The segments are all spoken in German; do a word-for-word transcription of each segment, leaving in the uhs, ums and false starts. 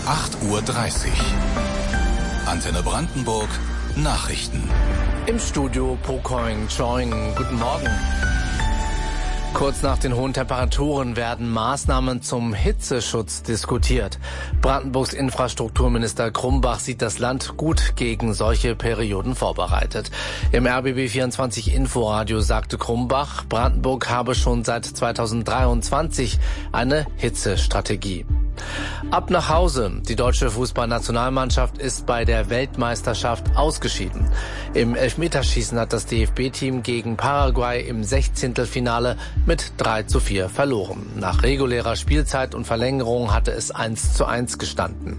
acht Uhr dreißig. Antenne Brandenburg, Nachrichten. Im Studio Pocoing Choing. Guten Morgen. Kurz nach den hohen Temperaturen werden Maßnahmen zum Hitzeschutz diskutiert. Brandenburgs Infrastrukturminister Krumbach sieht das Land gut gegen solche Perioden vorbereitet. Im R B B vierundzwanzig Inforadio sagte Krumbach, Brandenburg habe schon seit zweitausenddreiundzwanzig eine Hitzestrategie. Ab nach Hause. Die deutsche Fußballnationalmannschaft ist bei der Weltmeisterschaft ausgeschieden. Im Elfmeterschießen hat das D F B-Team gegen Paraguay im Sechzehntelfinale mit drei zu vier verloren. Nach regulärer Spielzeit und Verlängerung hatte es eins zu eins gestanden.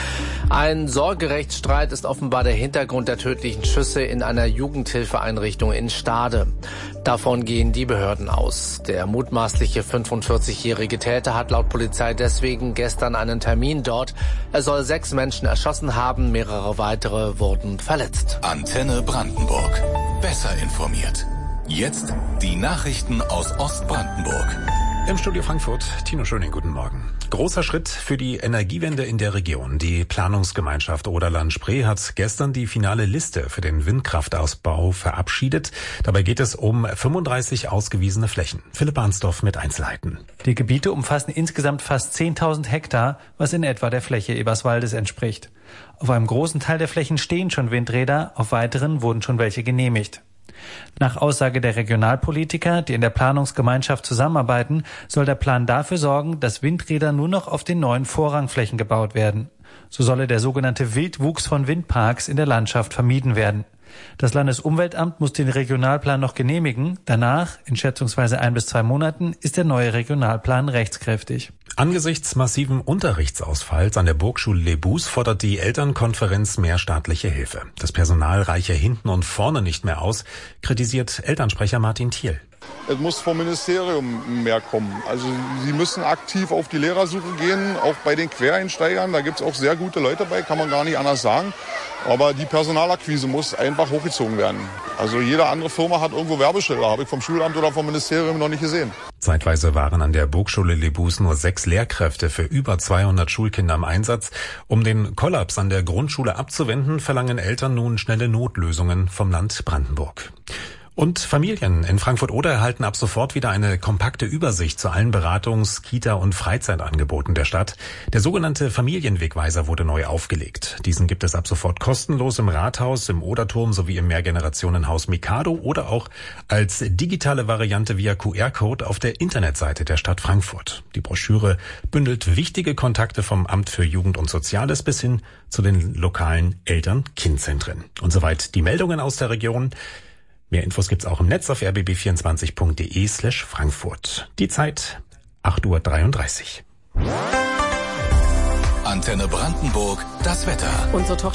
Ein Sorgerechtsstreit ist offenbar der Hintergrund der tödlichen Schüsse in einer Jugendhilfeeinrichtung in Stade. Davon gehen die Behörden aus. Der mutmaßliche fünfundvierzigjährige Täter hat laut Polizei deswegen gestern einen Termin dort. Er soll sechs Menschen erschossen haben, mehrere weitere wurden verletzt. Antenne Brandenburg. Besser informiert. Jetzt die Nachrichten aus Ostbrandenburg. Im Studio Frankfurt, Tino Schöning, guten Morgen. Großer Schritt für die Energiewende in der Region. Die Planungsgemeinschaft Oder-Land-Spree hat gestern die finale Liste für den Windkraftausbau verabschiedet. Dabei geht es um fünfunddreißig ausgewiesene Flächen. Philipp Arnsdorf mit Einzelheiten. Die Gebiete umfassen insgesamt fast zehntausend Hektar, was in etwa der Fläche Eberswaldes entspricht. Auf einem großen Teil der Flächen stehen schon Windräder, auf weiteren wurden schon welche genehmigt. Nach Aussage der Regionalpolitiker, die in der Planungsgemeinschaft zusammenarbeiten, soll der Plan dafür sorgen, dass Windräder nur noch auf den neuen Vorrangflächen gebaut werden. So solle der sogenannte Wildwuchs von Windparks in der Landschaft vermieden werden. Das Landesumweltamt muss den Regionalplan noch genehmigen. Danach, in schätzungsweise ein bis zwei Monaten, ist der neue Regionalplan rechtskräftig. Angesichts massiven Unterrichtsausfalls an der Burgschule Lebus fordert die Elternkonferenz mehr staatliche Hilfe. Das Personal reiche hinten und vorne nicht mehr aus, kritisiert Elternsprecher Martin Thiel. Es muss vom Ministerium mehr kommen. Also sie müssen aktiv auf die Lehrersuche gehen, auch bei den Quereinsteigern. Da gibt es auch sehr gute Leute bei, kann man gar nicht anders sagen. Aber die Personalakquise muss einfach hochgezogen werden. Also jede andere Firma hat irgendwo Werbeschilder, habe ich vom Schulamt oder vom Ministerium noch nicht gesehen. Zeitweise waren an der Burgschule Lebus nur sechs Lehrkräfte für über zweihundert Schulkinder im Einsatz. Um den Kollaps an der Grundschule abzuwenden, verlangen Eltern nun schnelle Notlösungen vom Land Brandenburg. Und Familien in Frankfurt-Oder erhalten ab sofort wieder eine kompakte Übersicht zu allen Beratungs-, Kita- und Freizeitangeboten der Stadt. Der sogenannte Familienwegweiser wurde neu aufgelegt. Diesen gibt es ab sofort kostenlos im Rathaus, im Oderturm sowie im Mehrgenerationenhaus Mikado oder auch als digitale Variante via Q R-Code auf der Internetseite der Stadt Frankfurt. Die Broschüre bündelt wichtige Kontakte vom Amt für Jugend und Soziales bis hin zu den lokalen Eltern-Kind-Zentren. Und soweit die Meldungen aus der Region. Mehr Infos gibt's auch im Netz auf r b b vierundzwanzig punkt d e slash Frankfurt. Die Zeit acht Uhr dreiunddreißig. Antenne Brandenburg, das Wetter. Unsere Tochter